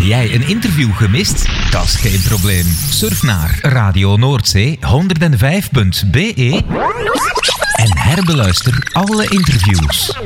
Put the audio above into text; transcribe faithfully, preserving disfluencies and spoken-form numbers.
jij een interview gemist? Dat is geen probleem. Surf naar Radio Noordzee honderdvijf punt be en herbeluister alle interviews.